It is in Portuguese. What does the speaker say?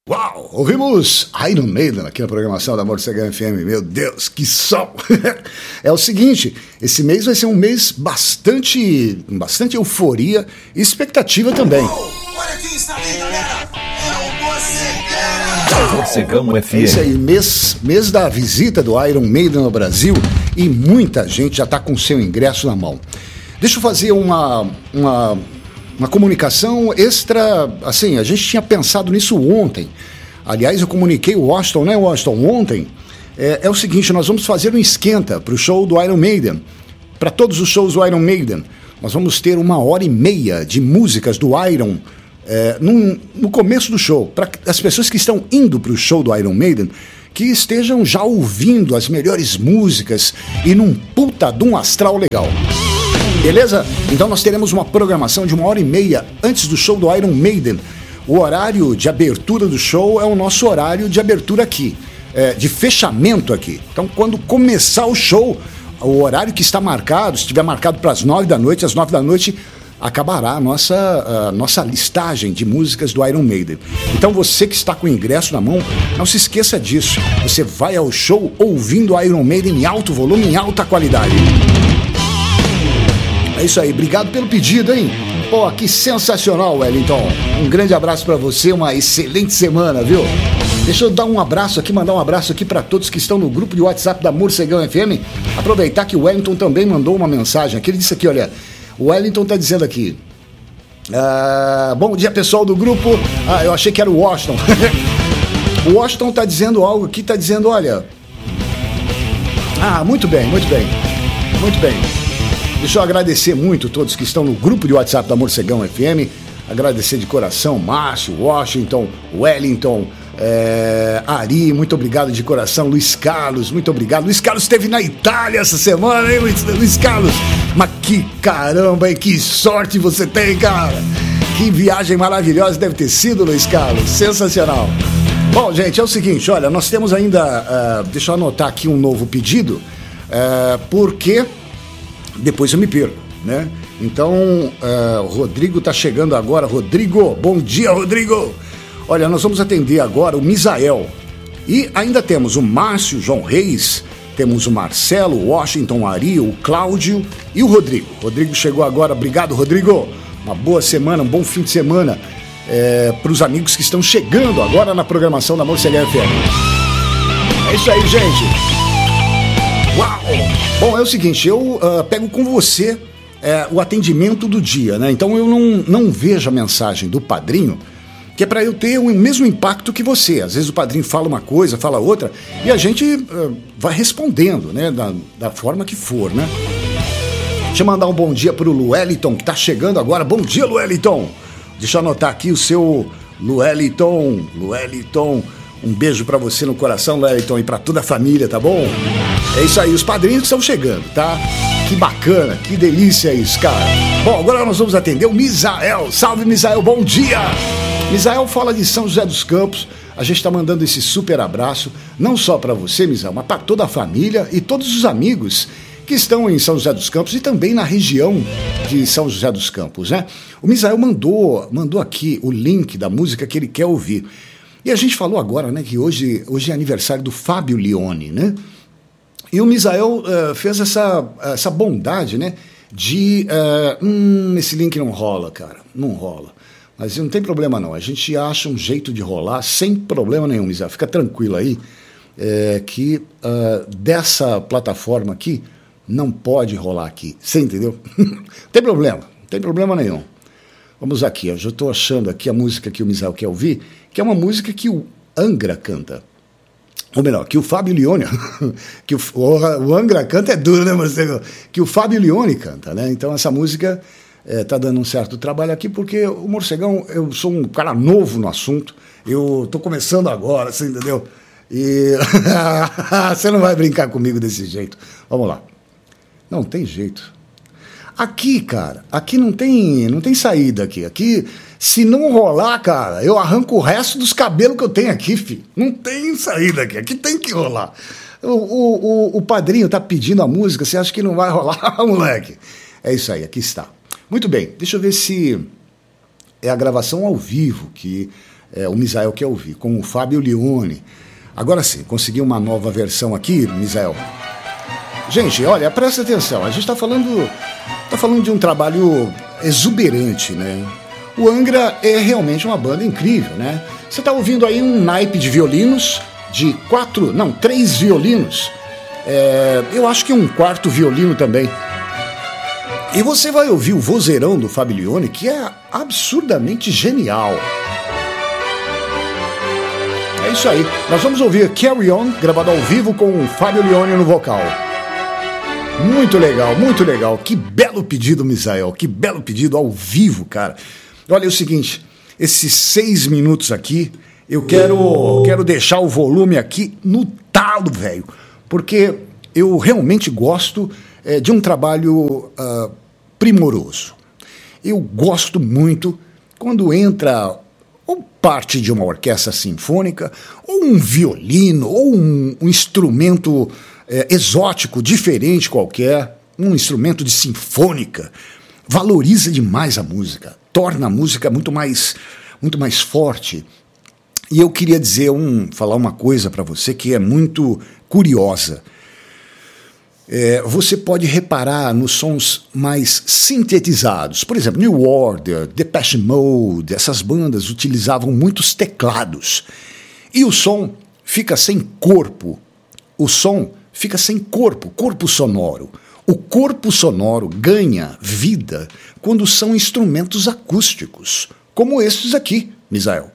Uau! Ouvimos Iron Maiden aqui na programação da Morcegão FM. Meu Deus, que som! É o seguinte, esse mês vai ser um mês bastante euforia e expectativa também. Olha quem está aí, galera! É o Morcegão FM. É isso aí, mês da visita do Iron Maiden no Brasil e muita gente já está com seu ingresso na mão. Deixa eu fazer uma comunicação extra, assim, a gente tinha pensado nisso ontem. Aliás, eu comuniquei o Washington, né, Washington, ontem. É o seguinte, nós vamos fazer um esquenta para o show do Iron Maiden. Para todos os shows do Iron Maiden, nós vamos ter 1h30 de músicas do Iron no começo do show. Para as pessoas que estão indo para o show do Iron Maiden, que estejam já ouvindo as melhores músicas e num puta de um astral legal. Beleza? Então nós teremos uma programação de 1h30 antes do show do Iron Maiden. O horário de abertura do show é o nosso horário de abertura aqui, de fechamento aqui. Então quando começar o show, o horário que está marcado, se estiver marcado para as 9 da noite, às 9 da noite acabará a nossa listagem de músicas do Iron Maiden. Então você que está com o ingresso na mão, não se esqueça disso. Você vai ao show ouvindo Iron Maiden em alto volume, em alta qualidade. É isso aí, obrigado pelo pedido, hein? Pô, que sensacional, Wellington. Um grande abraço pra você, uma excelente semana, viu? Deixa eu dar um abraço aqui, mandar um abraço aqui pra todos que estão no grupo de WhatsApp da Morcegão FM. Aproveitar que o Wellington também mandou uma mensagem aqui. Ele disse aqui, olha, o Wellington tá dizendo aqui. Bom dia, pessoal do grupo. Eu achei que era o Washington. O Washington tá dizendo algo aqui, tá dizendo, olha... muito bem. Deixa eu agradecer muito todos que estão no grupo de WhatsApp da Morcegão FM. Agradecer de coração, Márcio, Washington, Wellington, Ari, muito obrigado de coração. Luiz Carlos, muito obrigado. Luiz Carlos esteve na Itália essa semana, hein, Luiz Carlos? Mas que caramba, hein? Que sorte você tem, cara! Que viagem maravilhosa deve ter sido, Luiz Carlos. Sensacional. Bom, gente, é o seguinte, olha, nós temos ainda... deixa eu anotar aqui um novo pedido, porque... depois eu me perco, né? Então, o Rodrigo tá chegando agora. Rodrigo, bom dia, Rodrigo! Olha, nós vamos atender agora o Misael. E ainda temos o Márcio, João Reis, temos o Marcelo, o Washington, o Ari, o Cláudio e o Rodrigo. Rodrigo chegou agora, obrigado, Rodrigo! Uma boa semana, um bom fim de semana para os amigos que estão chegando agora na programação da Morcegão FM. É isso aí, gente! Uau! Bom, é o seguinte, eu pego com você o atendimento do dia, né? Então eu não vejo a mensagem do padrinho, que é para eu ter o mesmo impacto que você. Às vezes o padrinho fala uma coisa, fala outra, e a gente vai respondendo, né? Da forma que for, né? Deixa eu mandar um bom dia pro Lueliton, que tá chegando agora. Bom dia, Lueliton! Deixa eu anotar aqui o seu Lueliton. Um beijo pra você no coração, Lueliton, e pra toda a família, tá bom? É isso aí, os padrinhos estão chegando, tá? Que bacana, que delícia isso, cara. Bom, agora nós vamos atender o Misael. Salve, Misael, bom dia! Misael fala de São José dos Campos. A gente tá mandando esse super abraço, não só pra você, Misael, mas pra toda a família e todos os amigos que estão em São José dos Campos e também na região de São José dos Campos, né? O Misael mandou aqui o link da música que ele quer ouvir. E a gente falou agora, né, que hoje é aniversário do Fábio Lione, né? E o Misael fez essa bondade, né, de... esse link não rola, cara, não rola. Mas não tem problema não, a gente acha um jeito de rolar sem problema nenhum, Misael. Fica tranquilo aí, que dessa plataforma aqui não pode rolar aqui, você entendeu? Não tem problema nenhum. Vamos aqui, eu já estou achando aqui a música que o Misael quer ouvir, que é uma música que o Angra canta. Ou melhor, que o Fábio Lione, que o Angra canta é duro, né, Marcelo? Que o Fábio Lione canta, né? Então essa música tá dando um certo trabalho aqui, porque o Morcegão, eu sou um cara novo no assunto, eu tô começando agora, você entendeu? E você não vai brincar comigo desse jeito. Vamos lá. Não tem jeito. Aqui, cara, aqui não tem saída aqui. Aqui, se não rolar, cara, eu arranco o resto dos cabelos que eu tenho aqui, filho. Não tem saída aqui. Aqui tem que rolar. O padrinho tá pedindo a música, você acha que não vai rolar, moleque? É isso aí, aqui está. Muito bem, deixa eu ver se é a gravação ao vivo que o Misael quer ouvir, com o Fábio Lione. Agora sim, consegui uma nova versão aqui, Misael. Gente, olha, presta atenção, a gente está falando de um trabalho exuberante, né? O Angra é realmente uma banda incrível, né? Você está ouvindo aí um naipe de violinos, de 3 violinos. Eu acho que um quarto violino também. E você vai ouvir o vozeirão do Fábio Lione, que é absurdamente genial. É isso aí. Nós vamos ouvir Carry On, gravado ao vivo com o Fábio Lione no vocal. Muito legal, muito legal. Que belo pedido, Misael. Que belo pedido ao vivo, cara. Olha, é o seguinte, esses 6 minutos aqui, eu quero deixar o volume aqui no talo, velho. Porque eu realmente gosto de um trabalho primoroso. Eu gosto muito quando entra ou parte de uma orquestra sinfônica, ou um violino, ou um instrumento exótico, diferente qualquer, um instrumento de sinfônica. Valoriza demais a música, torna a música muito mais forte. E eu queria falar uma coisa para você que é muito curiosa. Você pode reparar nos sons mais sintetizados. Por exemplo, New Order, Depeche Mode, essas bandas utilizavam muitos teclados. E o som fica sem corpo. O som fica sem corpo sonoro. O corpo sonoro ganha vida quando são instrumentos acústicos, como estes aqui, Misael.